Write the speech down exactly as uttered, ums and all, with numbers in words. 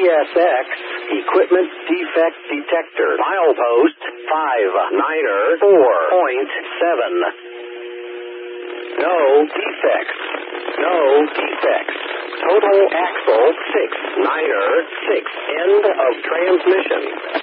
S X Equipment Defect Detector. Milepost five niner four point seven. No defects. No defects. Total axle six niner six. End of transmission.